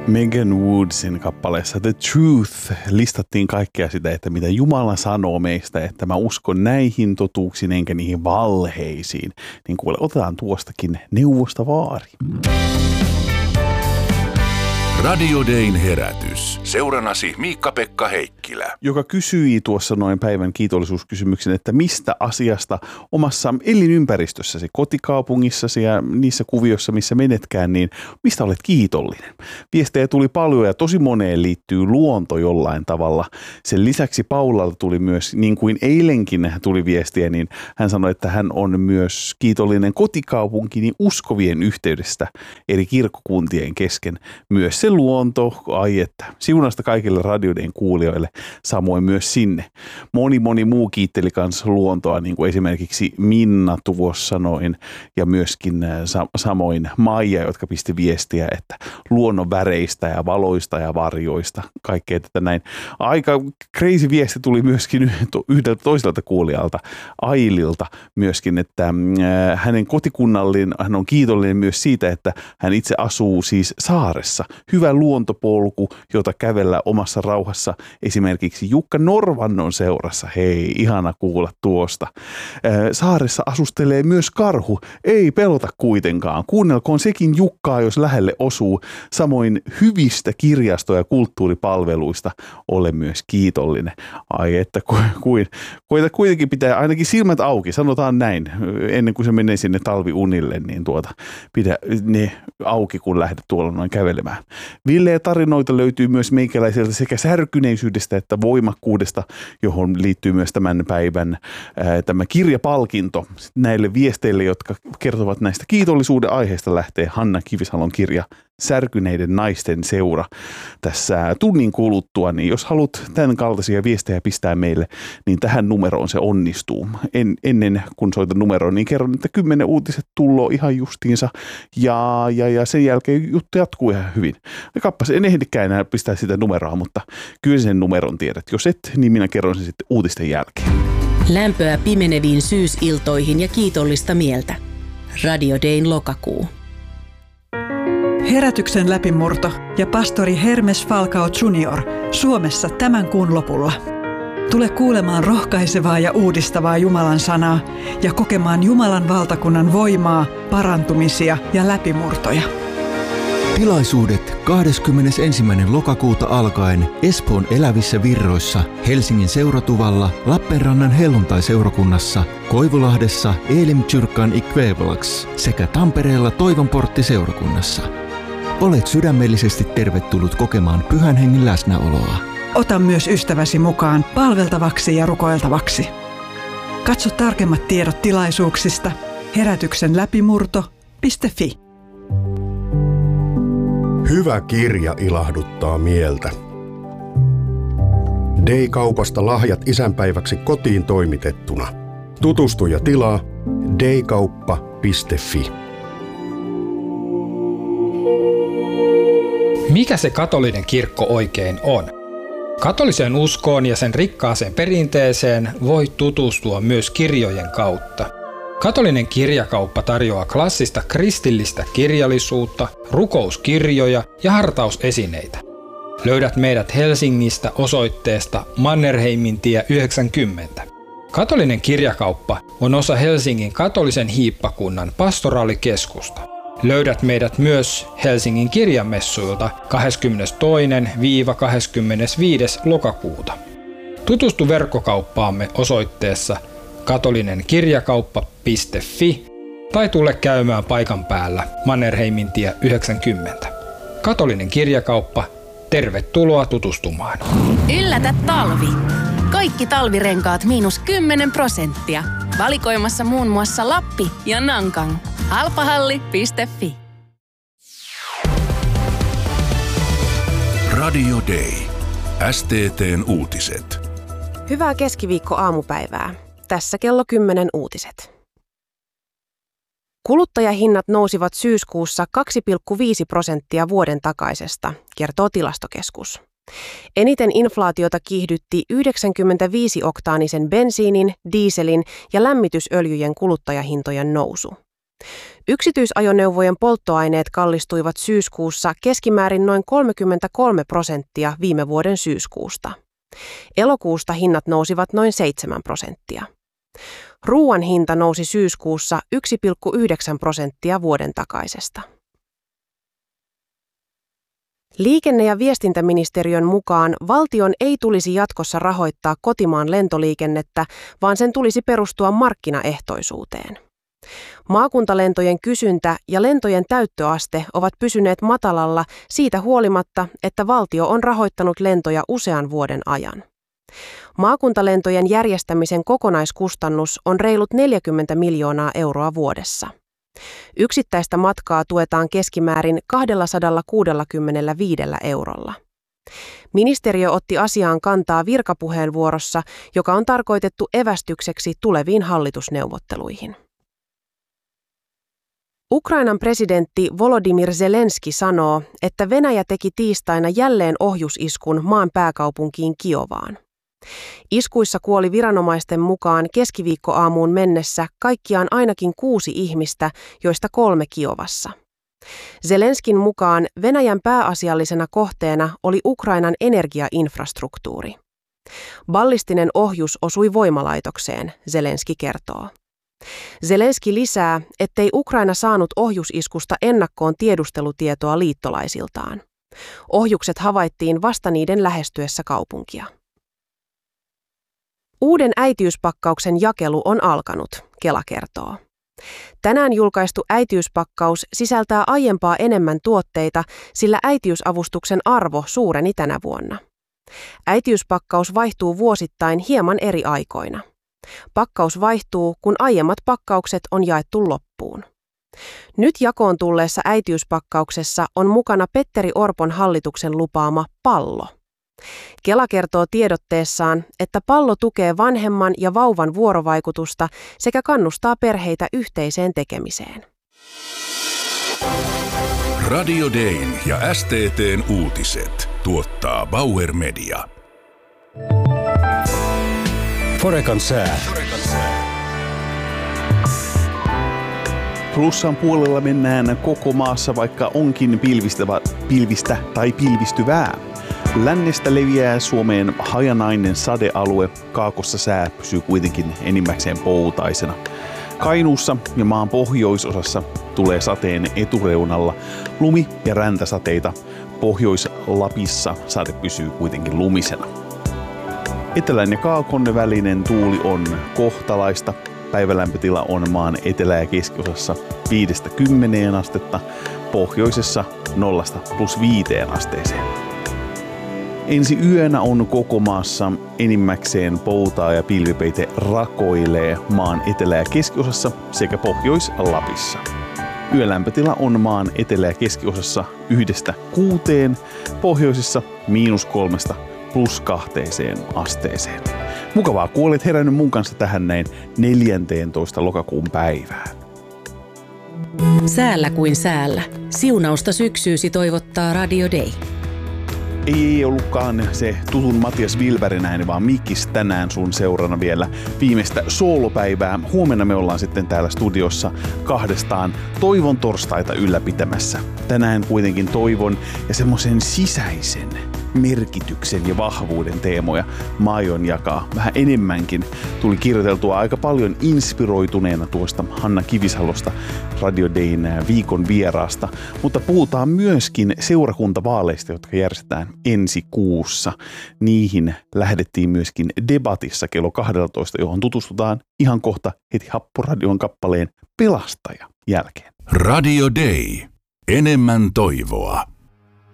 Megan Woodsin kappaleessa The Truth listattiin kaikkea sitä, että mitä Jumala sanoo meistä, että mä uskon näihin totuuksiin enkä niihin valheisiin. Niin kuule, otetaan tuostakin neuvosta vaari. Radio Dayn herätys. Seuranasi Miikka-Pekka Heikkilä. Joka kysyi tuossa noin päivän kiitollisuuskysymyksen, että mistä asiasta omassa elinympäristössäsi, kotikaupungissasi ja niissä kuvioissa, missä menetkään, niin mistä olet kiitollinen? Viestejä tuli paljon ja tosi moneen liittyy luonto jollain tavalla. Sen lisäksi Paulalta tuli myös, niin kuin eilenkin tuli viestiä, niin hän sanoi, että hän on myös kiitollinen kotikaupunkini uskovien yhteydestä eri kirkkokuntien kesken. Myös se luonto, ai että, siunasta kaikille Radio Dayn kuulijoille, samoin myös sinne. Moni muu kiitteli kanssa luontoa, niin kuin esimerkiksi Minna tuossa noin, ja myöskin samoin Maija, jotka pisti viestiä, että luonnon väreistä ja valoista ja varjoista, kaikkea tätä näin. Aika crazy viesti tuli myöskin yhdeltä toiselta kuulijalta, Aililta myöskin, että hänen kotikunnallinen, hän on kiitollinen myös siitä, että hän itse asuu siis saaressa. Hyvä luontopolku, jota kävellä omassa rauhassa esimerkiksi Jukka Norvannon seurassa. Hei, ihana kuulla tuosta. Saaressa asustelee myös karhu. Ei pelota kuitenkaan. Kuunnelkoon sekin Jukkaa, jos lähelle osuu. Samoin hyvistä kirjasto- ja kulttuuripalveluista olen myös kiitollinen. Ai että koita kuitenkin pitää ainakin silmät auki, sanotaan näin, ennen kuin se menee sinne talviunille, niin pidä ne auki, kun lähdet tuolla noin kävelemään. Villeä tarinoita löytyy myös meikäläiseltä sekä särkyneisyydestä että voimakkuudesta, johon liittyy myös tämän päivän tämä kirjapalkinto. Näille viesteille, jotka kertovat näistä kiitollisuuden aiheista, lähtee Hanna Kivisalon kirja Särkyneiden naisten seura tässä tunnin kuluttua, niin jos haluat tämän kaltaisia viestejä pistää meille, niin tähän numeroon se onnistuu. Ennen kuin soitan numeroon, niin kerron, että 10 uutiset tulloo ihan justiinsa ja sen jälkeen juttu jatkuu ihan hyvin. Kappas, en ehdikään enää pistää sitä numeroa, mutta kyllä sen numeron tiedät. Jos et, niin minä kerron sen sitten uutisten jälkeen. Lämpöä pimeneviin syysiltoihin ja kiitollista mieltä. Radio Dayn lokakuu. Herätyksen läpimurto ja pastori Hermes Falcao Jr. Suomessa tämän kuun lopulla. Tule kuulemaan rohkaisevaa ja uudistavaa Jumalan sanaa ja kokemaan Jumalan valtakunnan voimaa, parantumisia ja läpimurtoja. Tilaisuudet 21. lokakuuta alkaen Espoon Elävissä Virroissa, Helsingin Seuratuvalla, Lappeenrannan Helluntai-seurakunnassa, Koivulahdessa Elimkyrkan Ikvävalax sekä Tampereella Toivonportti-seurakunnassa. Olet sydämellisesti tervetullut kokemaan Pyhän Hengen läsnäoloa. Ota myös ystäväsi mukaan palveltavaksi ja rukoiltavaksi. Katso tarkemmat tiedot tilaisuuksista herätyksenläpimurto.fi. Hyvä kirja ilahduttaa mieltä. Day-kaupasta lahjat isänpäiväksi kotiin toimitettuna. Tutustu ja tilaa daykauppa.fi. Mikä se katolinen kirkko oikein on? Katoliseen uskoon ja sen rikkaaseen perinteeseen voi tutustua myös kirjojen kautta. Katolinen kirjakauppa tarjoaa klassista kristillistä kirjallisuutta, rukouskirjoja ja hartausesineitä. Löydät meidät Helsingistä osoitteesta Mannerheimintie 90. Katolinen kirjakauppa on osa Helsingin katolisen hiippakunnan pastoraalikeskusta. Löydät meidät myös Helsingin kirjamessuilta 22.–25. lokakuuta. Tutustu verkkokauppaamme osoitteessa katolinenkirjakauppa.fi tai tule käymään paikan päällä Mannerheimintie 90. Katolinen kirjakauppa, tervetuloa tutustumaan. Yllätä talvi! Kaikki talvirenkaat -10%. Valikoimassa muun muassa Lappi ja Nankang. Halpahalli.fi. Radio Day. STT:n uutiset. Hyvää keskiviikko-aamupäivää. Tässä kello 10 uutiset. Kuluttajahinnat nousivat syyskuussa 2,5% vuoden takaisesta, kertoo Tilastokeskus. Eniten inflaatiota kiihdytti 95-oktaanisen bensiinin, dieselin ja lämmitysöljyjen kuluttajahintojen nousu. Yksityisajoneuvojen polttoaineet kallistuivat syyskuussa keskimäärin noin 33% viime vuoden syyskuusta. Elokuusta hinnat nousivat noin 7%. Ruuan hinta nousi syyskuussa 1,9% vuoden takaisesta. Liikenne- ja viestintäministeriön mukaan valtion ei tulisi jatkossa rahoittaa kotimaan lentoliikennettä, vaan sen tulisi perustua markkinaehtoisuuteen. Maakuntalentojen kysyntä ja lentojen täyttöaste ovat pysyneet matalalla siitä huolimatta, että valtio on rahoittanut lentoja usean vuoden ajan. Maakuntalentojen järjestämisen kokonaiskustannus on reilut 40 miljoonaa euroa vuodessa. Yksittäistä matkaa tuetaan keskimäärin 265 eurolla. Ministeriö otti asiaan kantaa virkapuheenvuorossa, joka on tarkoitettu evästykseksi tuleviin hallitusneuvotteluihin. Ukrainan presidentti Volodymyr Zelenski sanoo, että Venäjä teki tiistaina jälleen ohjusiskun maan pääkaupunkiin Kiovaan. Iskuissa kuoli viranomaisten mukaan keskiviikkoaamuun mennessä kaikkiaan ainakin 6 ihmistä, joista 3 Kiovassa. Zelenskin mukaan Venäjän pääasiallisena kohteena oli Ukrainan energiainfrastruktuuri. Ballistinen ohjus osui voimalaitokseen, Zelenski kertoo. Zelenski lisää, ettei Ukraina saanut ohjusiskusta ennakkoon tiedustelutietoa liittolaisiltaan. Ohjukset havaittiin vasta niiden lähestyessä kaupunkia. Uuden äitiyspakkauksen jakelu on alkanut, Kela kertoo. Tänään julkaistu äitiyspakkaus sisältää aiempaa enemmän tuotteita, sillä äitiysavustuksen arvo suureni tänä vuonna. Äitiyspakkaus vaihtuu vuosittain hieman eri aikoina. Pakkaus vaihtuu, kun aiemmat pakkaukset on jaettu loppuun. Nyt jakoon tulleessa äitiyspakkauksessa on mukana Petteri Orpon hallituksen lupaama pallo. Kela kertoo tiedotteessaan, että pallo tukee vanhemman ja vauvan vuorovaikutusta sekä kannustaa perheitä yhteiseen tekemiseen. Radio Dayn ja STT:n uutiset tuottaa Bauer Media. Forecan sää. Plussan puolella mennään koko maassa, vaikka onkin pilvistä tai pilvistyvää. Lännestä leviää Suomeen hajanainen sadealue, kaakossa sää pysyy kuitenkin enimmäkseen poutaisena. Kainuussa ja maan pohjoisosassa tulee sateen etureunalla lumi- ja räntäsateita. Pohjois-Lapissa sade pysyy kuitenkin lumisena. Etelän ja kaakon välinen tuuli on kohtalaista. Päivälämpötila on maan etelä- ja keskiosassa 5–10 astetta, pohjoisessa 0–+5 asteeseen. Ensi yönä on koko maassa enimmäkseen poutaa ja pilvipeite rakoilee maan etelä- ja keskiosassa sekä Pohjois-Lapissa. Yölämpötila on maan etelä- ja keskiosassa 1–6, pohjoisessa -3–+2 asteeseen. Mukavaa, kun olet herännyt mun kanssa tähän näin 14. lokakuun päivään. Säällä kuin säällä. Siunausta syksyysi toivottaa Radio Day. Ei ollutkaan se tutun Matias Wilbergin ääni, vaan Mikkis tänään sun seurana vielä viimeistä soolopäivää. Huomenna me ollaan sitten täällä studiossa kahdestaan Toivon torstaita ylläpitämässä. Tänään kuitenkin toivon ja semmoisen sisäisen merkityksen ja vahvuuden teemoja mä aion jakaa vähän enemmänkin. Tuli kirjoiteltua aika paljon inspiroituneena tuosta Hanna Kivisalosta, Radio Dayn viikon vieraasta, mutta puhutaan myöskin seurakuntavaaleista, jotka järjestetään ensi kuussa. Niihin lähdettiin myöskin debatissa kello 12, johon tutustutaan ihan kohta heti Happoradion kappaleen Pelastaja jälkeen. Radio Day. Enemmän toivoa.